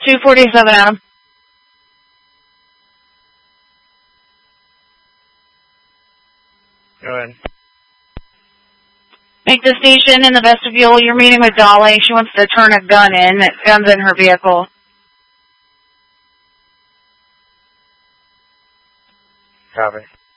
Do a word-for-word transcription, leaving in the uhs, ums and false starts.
two forty-seven, Adam. Go ahead. Make the station in the vestibule. You're meeting with Dolly. She wants to turn a gun in. That gun's in her vehicle. Copy.